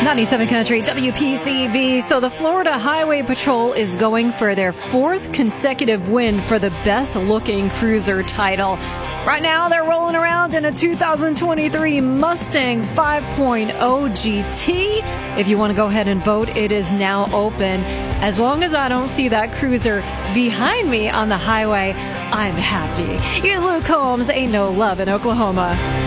97 Country, WPCB. So the Florida Highway Patrol is going for their fourth consecutive win for the best-looking cruiser title. Right now, they're rolling around in a 2023 Mustang 5.0 GT. If you want to go ahead and vote, it is now open. As long as I don't see that cruiser behind me on the highway, I'm happy. Here's Luke Combs, Ain't No Love in Oklahoma.